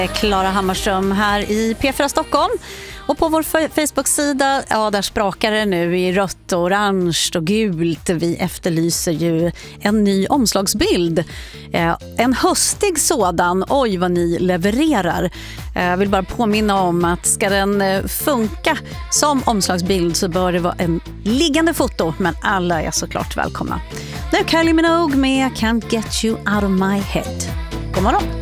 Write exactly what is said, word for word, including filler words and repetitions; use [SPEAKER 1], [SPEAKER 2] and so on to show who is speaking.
[SPEAKER 1] Klara Hammarström här i P fyra Stockholm. Och på vår Facebook-sida, ja, där sprakar det nu i rött och orange och gult. Vi efterlyser ju en ny omslagsbild. Eh, en höstig sådan. Oj, vad ni levererar. Jag eh, vill bara påminna om att ska den eh, funka som omslagsbild så bör det vara en liggande foto. Men alla är såklart välkomna. Nu Kylie Minogue med Can't Get You Out of My Head. God morgon!